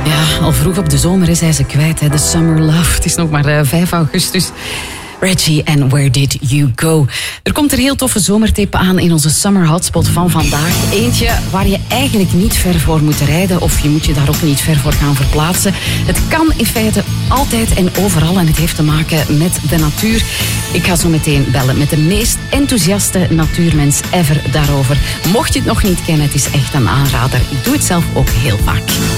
Ja, al vroeg op de zomer is hij ze kwijt, hè. The Summer Love. Het is nog maar 5 augustus. Reggie en Where Did You Go? Er komt een heel toffe zomertip aan in onze Summer Hotspot van vandaag. Eentje waar je eigenlijk niet ver voor moet rijden of je moet je daar ook niet ver voor gaan verplaatsen. Het kan in feite altijd en overal en het heeft te maken met de natuur. Ik ga zo meteen bellen met de meest enthousiaste natuurmens ever daarover. Mocht je het nog niet kennen, het is echt een aanrader. Ik doe het zelf ook heel vaak.